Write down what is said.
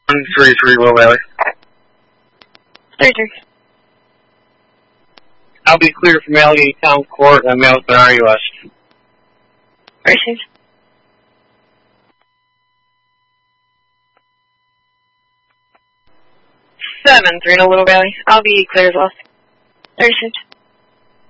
133 Will Valley. 33. I'll be clear from Allegheny Town Court and Milton RUS. Received. 7-3 to Little Valley. I'll be clear as well. Received.